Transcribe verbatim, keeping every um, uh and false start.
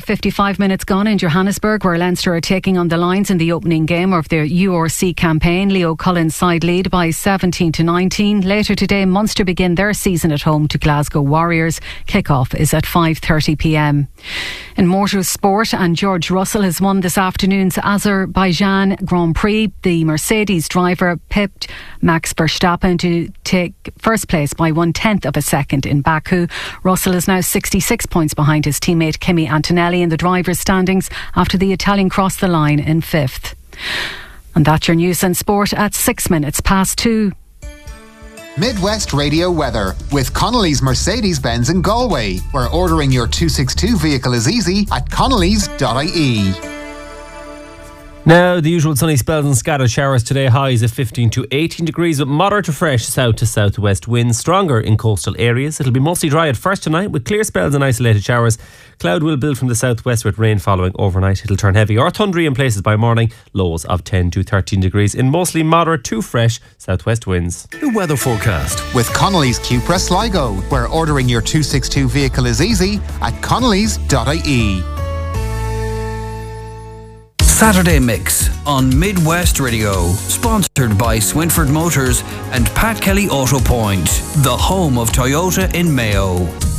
fifty-five minutes gone in Johannesburg, where Leinster are taking on the Lions in the opening game of their U R C campaign. Leo Cullen's side lead by seventeen to nineteen. Later today, Munster begin their season at home to Glasgow Warriors. Kick-off is at five thirty p m. In motorsport, and George Russell has won this afternoon's Azerbaijan Grand Prix. The Mercedes driver pipped Max Verstappen to take first place by one-tenth of a second in Baku. Russell is now sixty-six points behind his teammate Kimi Antonelli in the drivers' standings after the Italian crossed the line in fifth. And that's your news and sport at six minutes past two. Midwest Radio weather with Connolly's Mercedes-Benz in Galway, where ordering your two sixty-two vehicle is easy at connellys dot I E. Now, the usual sunny spells and scattered showers today, highs of fifteen to eighteen degrees, with moderate to fresh south to southwest winds, stronger in coastal areas. It'll be mostly dry at first tonight with clear spells and isolated showers. Cloud will build from the southwest with rain following overnight. It'll turn heavy or thundery in places by morning, lows of ten to thirteen degrees in mostly moderate to fresh southwest winds. The weather forecast with Connolly's Cupra Sligo, where ordering your two sixty-two vehicle is easy at connellys dot I E. Saturday Mix on Midwest Radio, sponsored by Swinford Motors and Pat Kelly Auto Point, the home of Toyota in Mayo.